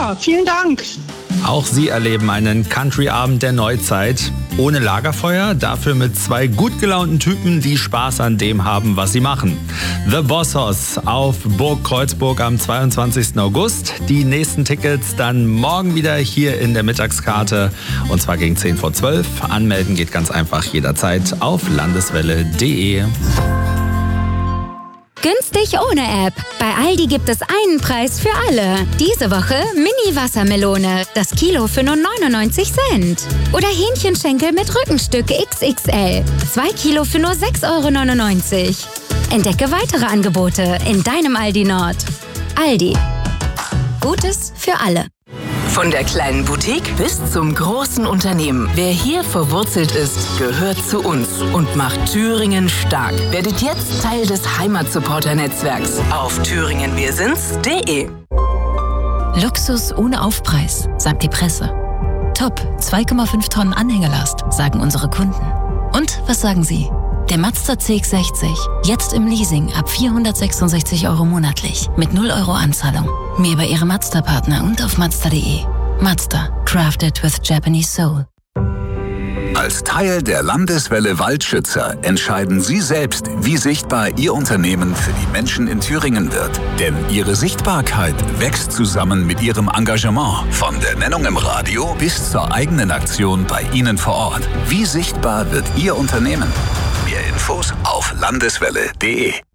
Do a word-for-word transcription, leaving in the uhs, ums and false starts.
Super, vielen Dank. Auch Sie erleben einen Country-Abend der Neuzeit. Ohne Lagerfeuer, dafür mit zwei gut gelaunten Typen, die Spaß an dem haben, was sie machen. The Bossos auf Burg Kreuzburg am zweiundzwanzigsten August. Die nächsten Tickets dann morgen wieder hier in der Mittagskarte. Und zwar gegen zehn vor zwölf. Anmelden geht ganz einfach jederzeit auf landeswelle punkt de. Günstig ohne App. Bei Aldi gibt es einen Preis für alle. Diese Woche Mini-Wassermelone. Das Kilo für nur neunundneunzig Cent. Oder Hähnchenschenkel mit Rückenstück X X L. Zwei Kilo für nur sechs Euro neunundneunzig. Entdecke weitere Angebote in deinem Aldi Nord. Aldi. Gutes für alle. Von der kleinen Boutique bis zum großen Unternehmen. Wer hier verwurzelt ist, gehört zu uns und macht Thüringen stark. Werdet jetzt Teil des Heimatsupporter-Netzwerks auf thüringen wir sind's punkt de. Luxus ohne Aufpreis, sagt die Presse. Top, zwei Komma fünf Tonnen Anhängelast, sagen unsere Kunden. Und was sagen Sie? Der Mazda C X sechzig, jetzt im Leasing ab vierhundertsechsundsechzig Euro monatlich mit null Euro Anzahlung. Mehr bei Ihrem Mazda-Partner und auf mazda punkt de. Mazda, crafted with Japanese soul. Als Teil der Landeswelle Waldschützer entscheiden Sie selbst, wie sichtbar Ihr Unternehmen für die Menschen in Thüringen wird. Denn Ihre Sichtbarkeit wächst zusammen mit Ihrem Engagement. Von der Nennung im Radio bis zur eigenen Aktion bei Ihnen vor Ort. Wie sichtbar wird Ihr Unternehmen? Mehr Infos auf landeswelle punkt de.